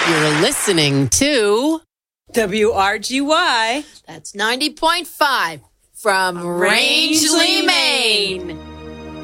You're listening to WRGY. That's 90.5 from Rangeley, Maine.